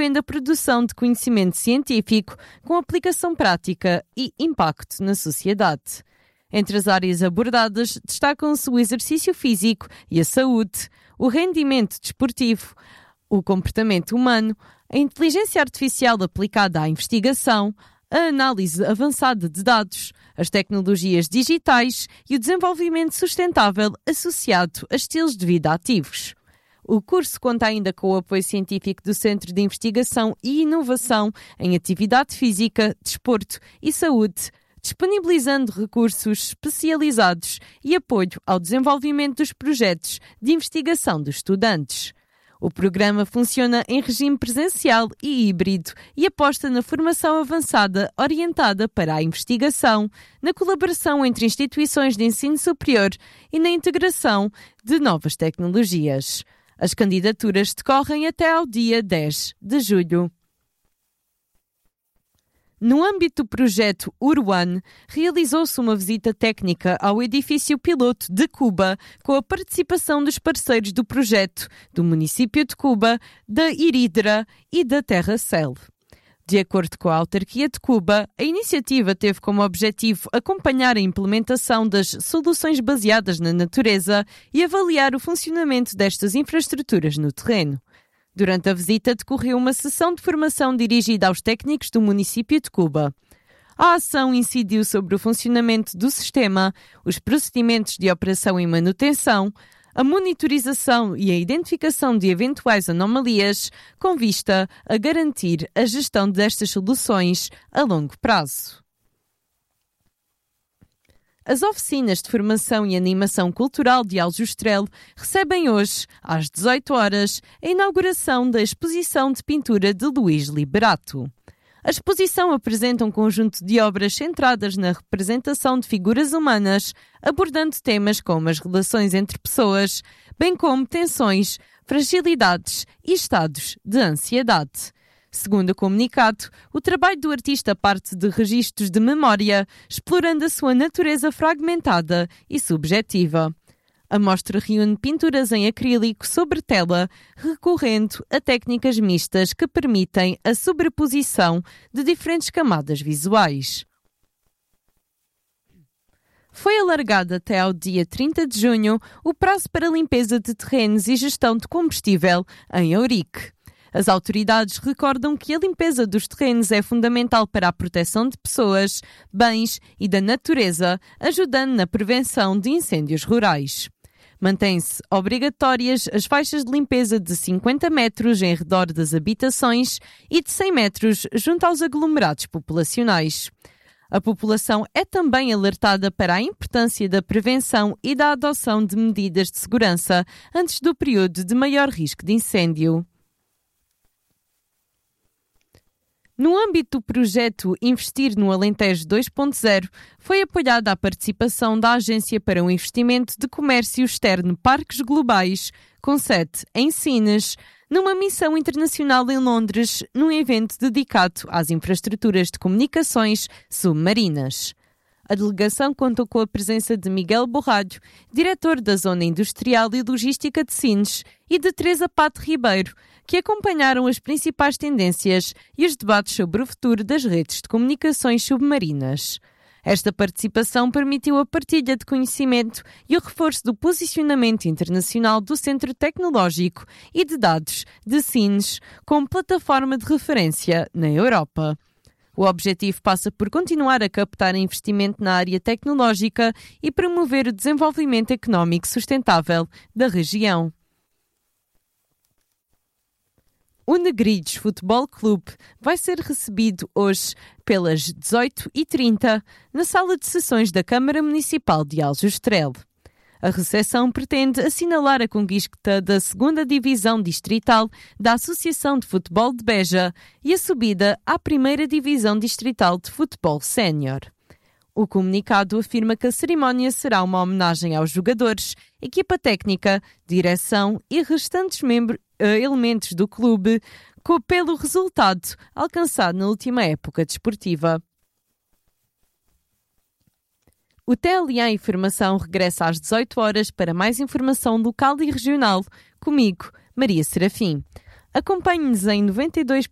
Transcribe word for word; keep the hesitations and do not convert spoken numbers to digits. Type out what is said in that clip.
promovendo a produção de conhecimento científico com aplicação prática e impacto na sociedade. Entre as áreas abordadas destacam-se o exercício físico e a saúde, o rendimento desportivo, o comportamento humano, a inteligência artificial aplicada à investigação, a análise avançada de dados, as tecnologias digitais e o desenvolvimento sustentável associado a estilos de vida ativos. O curso conta ainda com o apoio científico do Centro de Investigação e Inovação em Atividade Física, Desporto e Saúde, disponibilizando recursos especializados e apoio ao desenvolvimento dos projetos de investigação dos estudantes. O programa funciona em regime presencial e híbrido e aposta na formação avançada orientada para a investigação, na colaboração entre instituições de ensino superior e na integração de novas tecnologias. As candidaturas decorrem até ao dia dez de julho. No âmbito do projeto Urwan, realizou-se uma visita técnica ao edifício piloto de Cuba, com a participação dos parceiros do projeto, do município de Cuba, da Iridra e da TerraCell. De acordo com a autarquia de Cuba, a iniciativa teve como objetivo acompanhar a implementação das soluções baseadas na natureza e avaliar o funcionamento destas infraestruturas no terreno. Durante a visita decorreu uma sessão de formação dirigida aos técnicos do município de Cuba. A ação incidiu sobre o funcionamento do sistema, os procedimentos de operação e manutenção, a monitorização e a identificação de eventuais anomalias, com vista a garantir a gestão destas soluções a longo prazo. As oficinas de formação e animação cultural de Aljustrel recebem hoje, às dezoito horas, a inauguração da exposição de pintura de Luís Liberato. A exposição apresenta um conjunto de obras centradas na representação de figuras humanas, abordando temas como as relações entre pessoas, bem como tensões, fragilidades e estados de ansiedade. Segundo o comunicado, o trabalho do artista parte de registros de memória, explorando a sua natureza fragmentada e subjetiva. A mostra reúne pinturas em acrílico sobre tela, recorrendo a técnicas mistas que permitem a sobreposição de diferentes camadas visuais. Foi alargado até ao dia trinta de junho o prazo para limpeza de terrenos e gestão de combustível em Ourique. As autoridades recordam que a limpeza dos terrenos é fundamental para a proteção de pessoas, bens e da natureza, ajudando na prevenção de incêndios rurais. Mantém-se obrigatórias as faixas de limpeza de cinquenta metros em redor das habitações e de cem metros junto aos aglomerados populacionais. A população é também alertada para a importância da prevenção e da adoção de medidas de segurança antes do período de maior risco de incêndio. No âmbito do projeto Investir no Alentejo dois ponto zero, foi apoiada a participação da Agência para o Investimento de Comércio Externo Parques Globais, com sede em Sines, numa missão internacional em Londres, num evento dedicado às infraestruturas de comunicações submarinas. A delegação contou com a presença de Miguel Borralho, diretor da Zona Industrial e Logística de Sines, e de Teresa Pato Ribeiro, que acompanharam as principais tendências e os debates sobre o futuro das redes de comunicações submarinas. Esta participação permitiu a partilha de conhecimento e o reforço do posicionamento internacional do Centro Tecnológico e de Dados de Sines como plataforma de referência na Europa. O objetivo passa por continuar a captar investimento na área tecnológica e promover o desenvolvimento económico sustentável da região. O Negridos Futebol Clube vai ser recebido hoje pelas dezoito e trinta na sala de sessões da Câmara Municipal de Aljustrel. A recepção pretende assinalar a conquista da segunda Divisão Distrital da Associação de Futebol de Beja e a subida à primeira Divisão Distrital de Futebol Sénior. O comunicado afirma que a cerimónia será uma homenagem aos jogadores, equipa técnica, direção e restantes membros, elementos do clube pelo resultado alcançado na última época desportiva. O T L A Informação regressa às dezoito horas para mais informação local e regional. Comigo, Maria Serafim. Acompanhe-nos em noventa e dois